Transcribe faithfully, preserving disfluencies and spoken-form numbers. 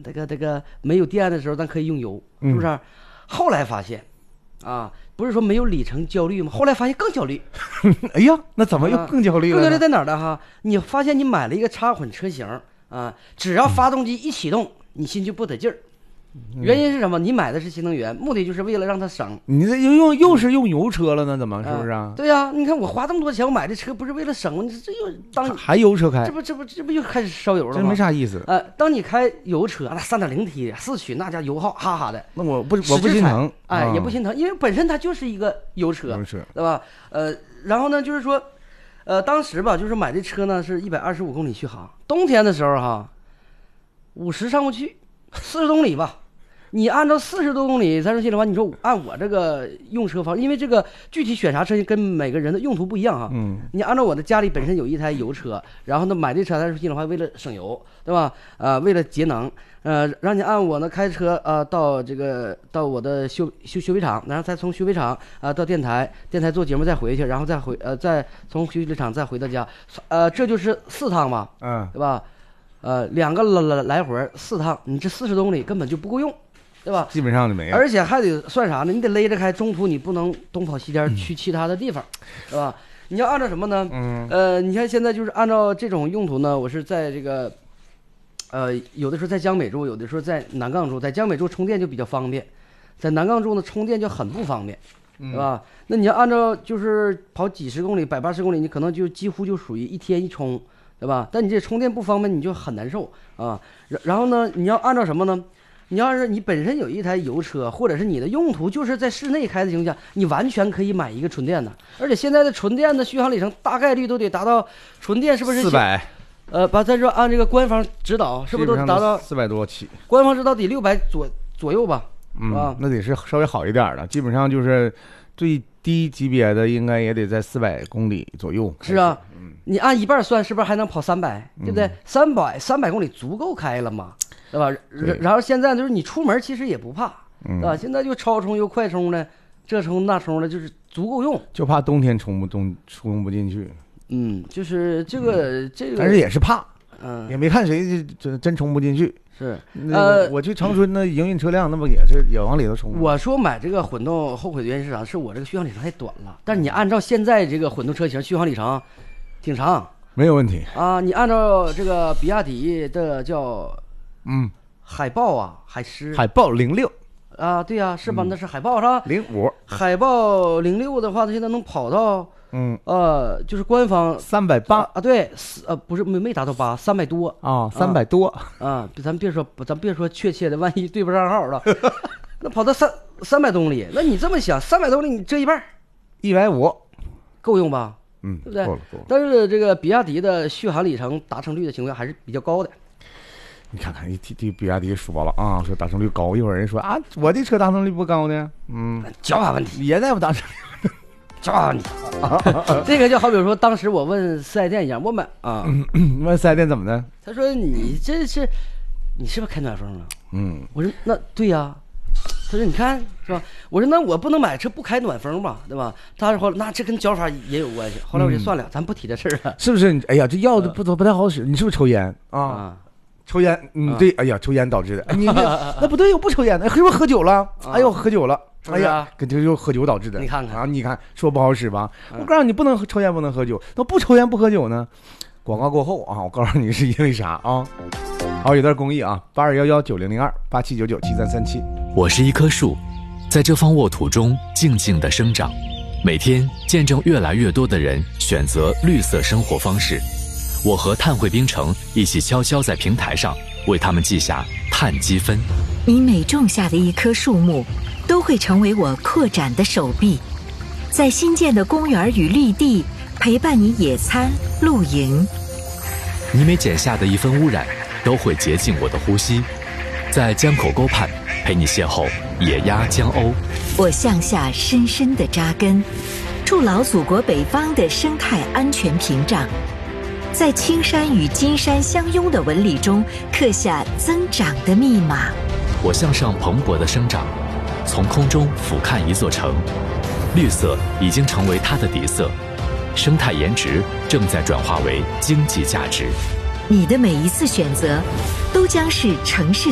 这个这个没有电的时候，咱可以用油，是不是？嗯、后来发现，啊，不是说没有里程焦虑吗？后来发现更焦虑。 哎呀，那怎么又更焦虑了、啊？ 更焦虑在哪儿呢？哈，你发现你买了一个插混车型啊，只要发动机一启动，嗯、你心就不得劲儿。原因是什么？你买的是新能源，目的就是为了让它省。 你这又用又是用油车了呢？怎么是不是啊？ 啊对呀、啊，你看我花这么多钱，我买这车不是为了省吗？这又当还油车开， 这不这不这不又开始烧油了吗？ 这没啥意思。 呃，当你开油车，那三点零 T 四驱，那家油耗哈哈的。 那我不我不心疼， 哎， 啊、 也不心疼，因为本身它就是一个油车， 油车对吧？呃，然后呢，就是说，呃，当时吧，就是买这车呢是一百二十五公里续航，冬天的时候哈，五十上不去，四十公里吧。你按照四十多公里咱说心里话，你说按我这个用车方，因为这个具体选啥车型跟每个人的用途不一样哈。 嗯。 你按照我的家里本身有一台油车，然后呢买这车咱说心里话，为了省油，对吧？呃，为了节能，呃，让你按我呢开车啊、呃、到这个到我的修修修配厂，然后再从修配厂啊、呃、到电台，电台做节目再回去，然后再回呃再从修配厂再回到家，呃，这就是四趟嘛， 嗯， 对吧？呃，两个来来回四趟，你这四十多公里根本就不够用。对吧？ 基本上就没有， 而且还得算啥呢？你得勒着开，中途你不能东跑西颠去其他的地方，对、嗯、吧？你要按照什么呢？ 嗯， 呃，你看现在就是按照这种用途呢，我是在这个，呃，有的时候在江北住，有的时候在南岗住，在江北住充电就比较方便，在南岗住呢充电就很不方便，对吧？嗯、那你要按照就是跑几十公里、百八十公里，你可能就几乎就属于一天一充，对吧？但你这充电不方便，你就很难受啊。然然后呢，你要按照什么呢？你要是你本身有一台油车，或者是你的用途就是在室内开的情况下，你完全可以买一个纯电的。而且现在的纯电的续航里程大概率都得达到，纯电是不是四百？ 呃，把咱说按这个官方指导，是不是都达到四百多起？ 官方指导得六百左左右吧？ 嗯，啊，那得是稍微好一点的，基本上就是最低级别的应该也得在四百公里左右。 是啊，嗯、你按一半算，是不是还能跑三百？对不对？三百三百公里足够开了嘛？对吧？然后现在就是你出门其实也不怕，对吧？现在又超充又快充的，这充那充的，就是足够用。 就怕冬天充不动，充不进去。 嗯，就是这个、嗯、这个， 但是也是怕， 嗯， 也没看谁真真充不进去。 是， 呃，我去长春的营运车辆，那不也是也往里头充。 我说买这个混动后悔的原因是啥？是我这个续航里程太短了。但是你按照现在这个混动车型续航里程挺长， 没有问题啊。你按照这个比亚迪的叫。 嗯， 海豹啊，海狮， 海豹零六啊，对呀、啊，是吧？嗯、那是海豹是吧？ 零五， 海豹零六的话，它现在能跑到， 嗯， 呃，就是官方三百八啊，对，呃，不是没没达到八，三百多啊，三百多啊，咱别说，咱别说确切的，万一对不上号了，那跑到三三百公里，那你这么想，三百多公里你折一半， 一百五， 够用吧？ 嗯， 对不对？ 够了够了。 但是这个比亚迪的续航里程达成率的情况还是比较高的。 你看看，一提提比亚迪说了啊，说达成率高，一会儿人说啊，我的车达成率不高呢，嗯， 脚法问题， 也在不达成率， 脚法问题。这个就好比说，当时我问四 S 店一样，我买啊， 问四 S 店怎么的？ 他说你这是，你是不是开暖风了？ 嗯， 我说那对呀、啊。他说你看是吧？我说那我不能买车不开暖风吧，对吧？他说那这跟脚法也有关系。后来我就算了，嗯、咱不提这事儿了， 是不是？哎呀，这药不不太好使，你是不是抽烟啊？ 啊抽烟，嗯，对，哎呀，抽烟导致的。你那不对，我不抽烟的，是不是喝酒了？哎呦，喝酒了，哎呀，跟这就喝酒导致的。 你看看啊，你看说不好使吧？我告诉你，不能抽烟，不能喝酒。那不抽烟不喝酒呢？广告过后啊，我告诉你是因为啥啊？好，有段公益啊，八二幺幺九零零二八七九九七三三七。 我是一棵树，在这方沃土中静静地生长，每天见证越来越多的人选择绿色生活方式。我和碳汇冰城一起悄悄在平台上为他们记下碳积分。 你每种下的一棵树木，都会成为我扩展的手臂，在新建的公园与绿地陪伴你野餐露营。 你每剪下的一分污染，都会洁净我的呼吸，在江口沟畔陪你邂逅野鸭江鸥。 我向下深深地扎根，筑牢祖国北方的生态安全屏障，在青山与金山相拥的纹理中刻下增长的密码。 我向上蓬勃的生长，从空中俯瞰一座城，绿色已经成为它的底色，生态颜值正在转化为经济价值。 你的每一次选择，都将是城市